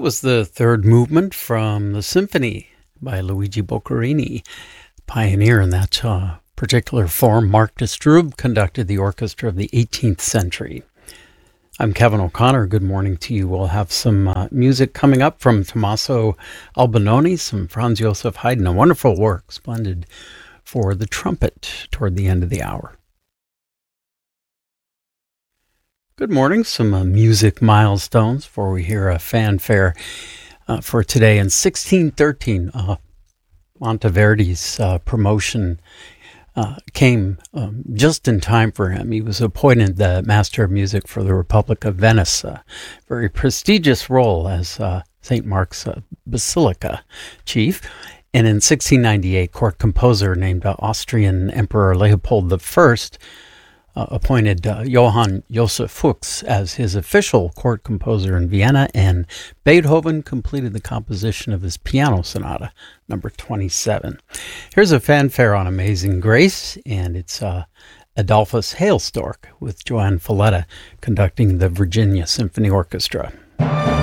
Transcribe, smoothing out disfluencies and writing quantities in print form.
was the third movement from the symphony by Luigi Boccherini. Pioneer in that particular form, Mark Distrub conducted the orchestra of the 18th century. I'm Kevin O'Connor. Good morning to you. We'll have some music coming up from Tommaso Albinoni, some Franz Joseph Haydn, a wonderful work, splendid for the trumpet toward the end of the hour. Good morning. Some music milestones before we hear a fanfare for today. In 1613, Monteverdi's promotion came just in time for him. He was appointed the Master of Music for the Republic of Venice, a very prestigious role as St. Mark's Basilica chief. And in 1698, court composer named Austrian Emperor Leopold I appointed Johann Joseph Fuchs as his official court composer in Vienna, and Beethoven completed the composition of his piano sonata, number 27. Here's a fanfare on Amazing Grace, and it's Adolphus Hailstork with Joanne Falletta conducting the Virginia Symphony Orchestra.